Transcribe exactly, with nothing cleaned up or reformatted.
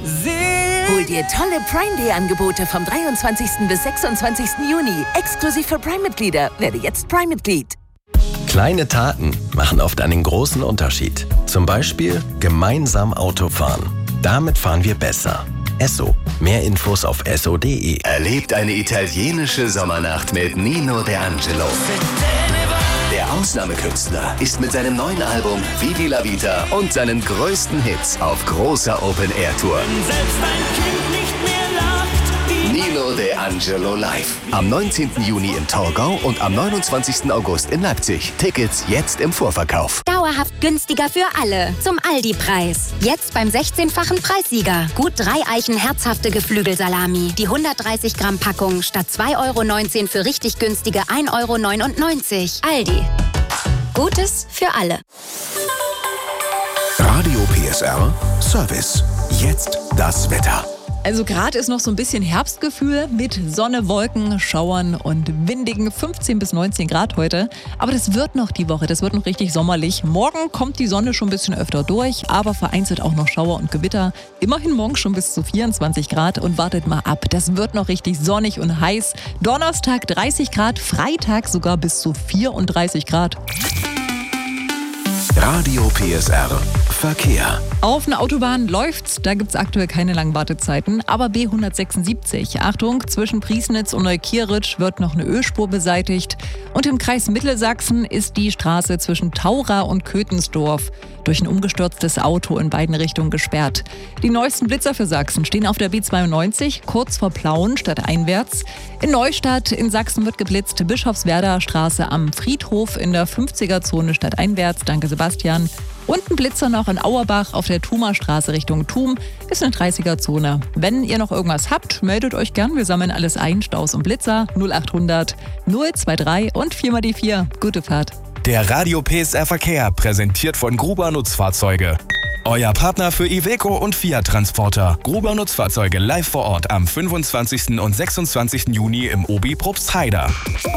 Hol dir tolle Prime Day Angebote vom dreiundzwanzigsten bis sechsundzwanzigsten Juni. Exklusiv für Prime-Mitglieder. Werde jetzt Prime-Mitglied. Kleine Taten machen oft einen großen Unterschied. Zum Beispiel gemeinsam Auto fahren. Damit fahren wir besser. Esso. Mehr Infos auf esso punkt de. Erlebt eine italienische Sommernacht mit Nino De Angelo. Der Ausnahmekünstler ist mit seinem neuen Album Vivi la Vita und seinen größten Hits auf großer Open-Air-Tour. Nino De Angelo live. Am neunzehnten Juni in Torgau und am neunundzwanzigsten August in Leipzig. Tickets jetzt im Vorverkauf. Dauerhaft günstiger für alle. Zum Aldi-Preis. Jetzt beim sechzehnfachen Preissieger. Gut drei Eichen herzhafte Geflügelsalami. Die hundertdreißig Gramm Packung statt zwei Euro neunzehn für richtig günstige ein Euro neunundneunzig. Aldi. Gutes für alle. Radio P S R Service. Jetzt das Wetter. Also gerade ist noch so ein bisschen Herbstgefühl mit Sonne, Wolken, Schauern und windigen fünfzehn bis neunzehn Grad heute. Aber das wird noch die Woche, das wird noch richtig sommerlich. Morgen kommt die Sonne schon ein bisschen öfter durch, aber vereinzelt auch noch Schauer und Gewitter. Immerhin morgen schon bis zu vierundzwanzig Grad und wartet mal ab, das wird noch richtig sonnig und heiß. Donnerstag dreißig Grad, Freitag sogar bis zu vierunddreißig Grad. Radio P S R Verkehr. Auf einer Autobahn läuft's, da gibt's aktuell keine langen Wartezeiten, aber B hundertsechsundsiebzig, Achtung, zwischen Priesnitz und Neukirritsch wird noch eine Ölspur beseitigt und im Kreis Mittelsachsen ist die Straße zwischen Taura und Köthensdorf durch ein umgestürztes Auto in beiden Richtungen gesperrt. Die neuesten Blitzer für Sachsen stehen auf der B zweiundneunzig, kurz vor Plauen stadteinwärts. In Neustadt in Sachsen wird geblitzt, Bischofswerder Straße am Friedhof in der fünfziger-Zone stadteinwärts, danke Sebastian. Und ein Blitzer noch in Auerbach auf der Thumer Straße Richtung Thum ist eine dreißiger-Zone. Wenn ihr noch irgendwas habt, meldet euch gern. Wir sammeln alles ein, Staus und Blitzer null achthundert null drei drei und vier mal die vier. Gute Fahrt. Der Radio P S R Verkehr, präsentiert von Gruber Nutzfahrzeuge. Euer Partner für Iveco und Fiat Transporter. Gruber Nutzfahrzeuge live vor Ort am fünfundzwanzigsten und sechsundzwanzigsten Juni im Obi Probstheida.